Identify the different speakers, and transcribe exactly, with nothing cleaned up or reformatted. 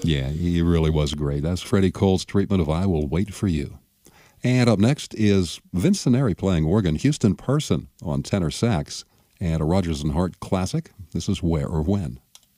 Speaker 1: Yeah, he really was great. That's Freddie Cole's treatment of I Will Wait for You. And up next is Vince Senneri playing organ, Houston Person on tenor sax, and a Rodgers and Hart classic. This is Where or When.